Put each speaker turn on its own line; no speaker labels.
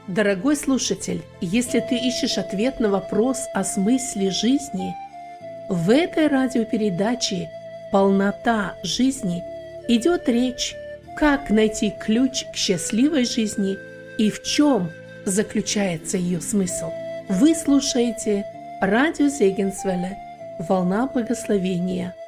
Дорогой слушатель, если ты ищешь ответ на вопрос о смысле жизни, в этой радиопередаче «Полнота жизни» идет речь, как найти ключ к счастливой жизни и в чем заключается ее смысл. Вы слушаете радио Зегенсвелле «Волна благословения».